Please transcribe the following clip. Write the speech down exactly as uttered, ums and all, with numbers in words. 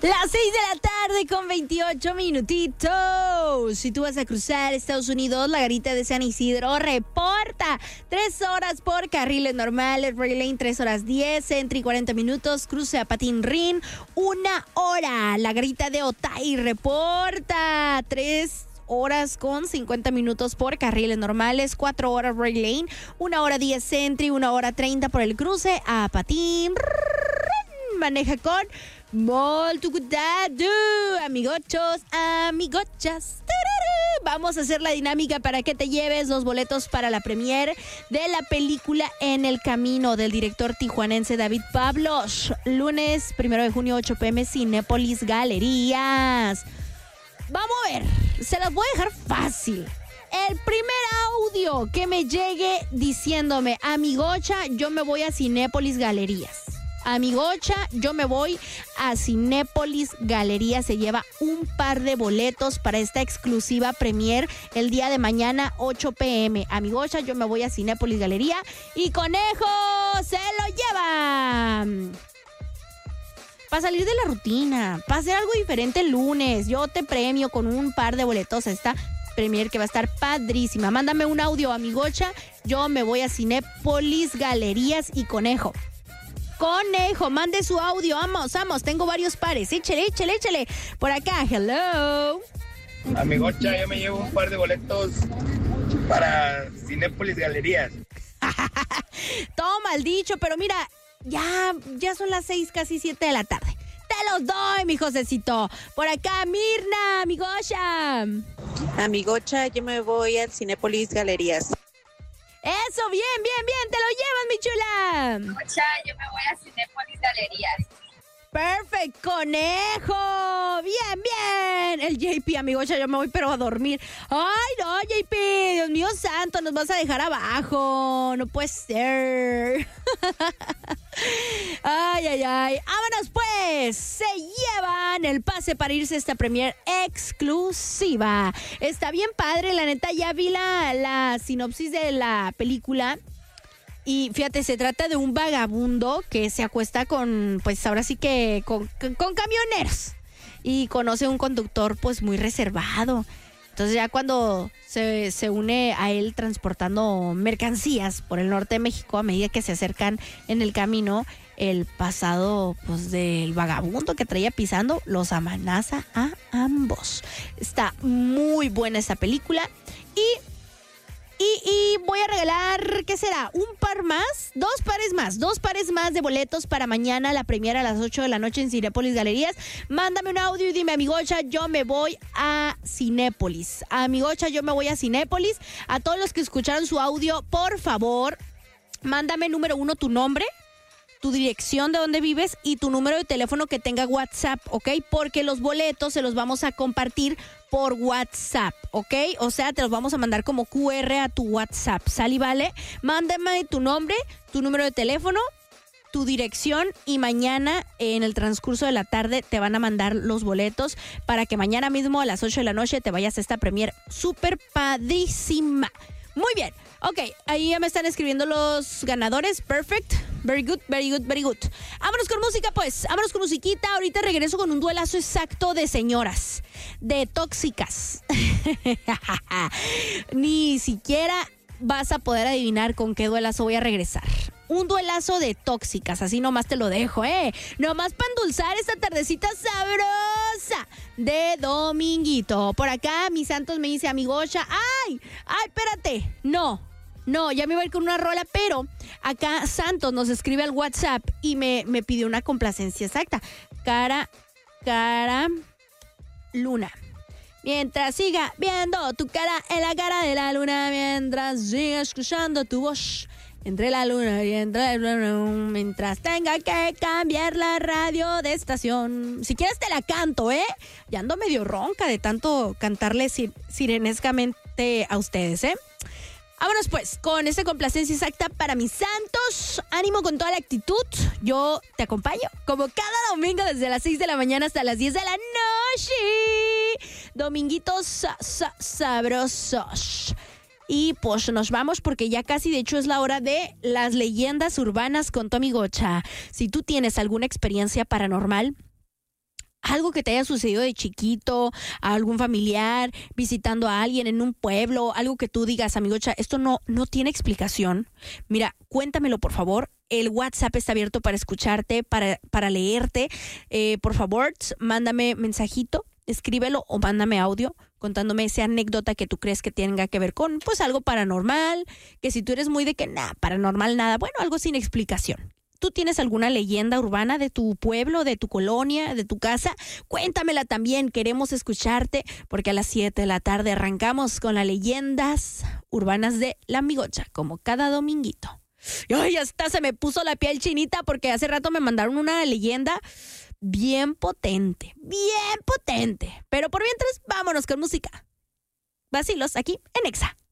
Las seis de la tarde con veintiocho minutitos. Si tú vas a cruzar Estados Unidos, la garita de San Isidro reporta tres horas por carriles normales, Ray Lane tres horas diez, Entry cuarenta minutos, cruce a Patín Rin una hora. La garita de Otay reporta tres horas con cincuenta minutos por carriles normales, cuatro horas Ray Lane, una hora diez Entry, una hora treinta por el cruce a Patín Rin. Maneja con molto cuidado, amigochos, amigochas. Vamos a hacer la dinámica para que te lleves los boletos para la premier de la película En el Camino del director tijuanense David Pablos. Lunes primero de junio, ocho p.m. Cinépolis Galerías. Vamos a ver, se las voy a dejar fácil. El primer audio que me llegue diciéndome, amigocha, yo me voy a Cinépolis Galerías. Amigocha, yo me voy a Cinépolis Galería. Se lleva un par de boletos para esta exclusiva premier el día de mañana, ocho p.m. Amigocha, yo me voy a Cinépolis Galería y Conejo se lo lleva. Para salir de la rutina, para hacer algo diferente el lunes, yo te premio con un par de boletos a esta premier que va a estar padrísima. Mándame un audio, amigocha, yo me voy a Cinépolis Galerías y Conejo. Conejo, mande su audio, vamos, vamos, tengo varios pares, échale, échale, échale. Por acá, hello. Amigocha, yo me llevo un par de boletos para Cinépolis Galerías. Todo mal dicho, pero mira, ya, ya son las seis, casi siete de la tarde. Te los doy, mi Josecito. Por acá, Mirna, amigocha. Amigocha, yo me voy al Cinépolis Galerías. Eso, bien, bien, bien, te lo llevas, mi chula. Amigocha, yo me voy a Cinépolis Galerías. Perfect, Conejo. Bien, bien. El J P, amigocha, yo me voy pero a dormir. Ay, no, J P, Dios mío santo, nos vas a dejar abajo. No puede ser. Ay, ay, ay. Vámonos pues. Se llevan el pase para irse a esta premier exclusiva. Está bien padre, la neta, ya vi la, la sinopsis de la película. Y fíjate, se trata de un vagabundo que se acuesta con, pues ahora sí que con, con camioneros. Y conoce a un conductor pues muy reservado. Entonces ya cuando se, se une a él transportando mercancías por el norte de México, a medida que se acercan en el camino, el pasado pues del vagabundo que traía pisando los amenaza a ambos. Está muy buena esta película y... Y, y voy a regalar, ¿qué será? ¿Un par más? Dos pares más. Dos pares más de boletos para mañana, la premiera a las ocho de la noche en Cinépolis Galerías. Mándame un audio y dime, amigocha, yo me voy a Cinépolis. Amigocha, yo me voy a Cinépolis. A todos los que escucharon su audio, por favor, mándame número uno tu nombre, tu dirección de donde vives y tu número de teléfono que tenga WhatsApp, ¿ok? Porque los boletos se los vamos a compartir por WhatsApp, ¿ok? O sea, te los vamos a mandar como Q R a tu WhatsApp, ¿sale y vale? Mándame tu nombre, tu número de teléfono, tu dirección y mañana en el transcurso de la tarde te van a mandar los boletos para que mañana mismo a las ocho de la noche te vayas a esta premier súper padrísima. Muy bien, ok, ahí ya me están escribiendo los ganadores, perfect, very good, very good, very good. Vámonos con música pues, vámonos con musiquita, ahorita regreso con un duelazo exacto de señoras, de tóxicas. Ni siquiera vas a poder adivinar con qué duelazo voy a regresar. Un duelazo de tóxicas, así nomás te lo dejo, ¿eh? Nomás para endulzar esta tardecita sabrosa de dominguito. Por acá, mi Santos me dice, amigocha, ¡ay! ¡Ay, espérate! No, no, ya me voy a ir con una rola, pero acá Santos nos escribe al WhatsApp y me, me pidió una complacencia exacta. Cara, cara, luna. Mientras siga viendo tu cara en la cara de la luna, mientras siga escuchando tu voz entre la luna y entre el... mientras tenga que cambiar la radio de estación. Si quieres te la canto, ¿eh? Ya ando medio ronca de tanto cantarle sir- sirenescamente a ustedes, ¿eh? Vámonos pues con esta complacencia exacta para mis Santos. Ánimo con toda la actitud. Yo te acompaño como cada domingo desde las seis de la mañana hasta las diez de la noche. Dominguitos sa- sa- sabrosos. Y pues nos vamos porque ya casi de hecho es la hora de las leyendas urbanas con tu amigocha. Si tú tienes alguna experiencia paranormal, algo que te haya sucedido de chiquito, a algún familiar, visitando a alguien en un pueblo, algo que tú digas, amigocha, esto no, no tiene explicación. Mira, cuéntamelo, por favor. El WhatsApp está abierto para escucharte, para, para leerte. Eh, por favor, mándame mensajito, escríbelo o mándame audio contándome esa anécdota que tú crees que tenga que ver con, pues, algo paranormal, que si tú eres muy de que nada, paranormal nada, bueno, algo sin explicación. ¿Tú tienes alguna leyenda urbana de tu pueblo, de tu colonia, de tu casa? Cuéntamela también, queremos escucharte, porque a las siete de la tarde arrancamos con las leyendas urbanas de La Amigocha, como cada dominguito. Y ay, hasta se me puso la piel chinita porque hace rato me mandaron una leyenda bien potente, bien potente. Pero por mientras, vámonos con música. Vacilos aquí en Exa.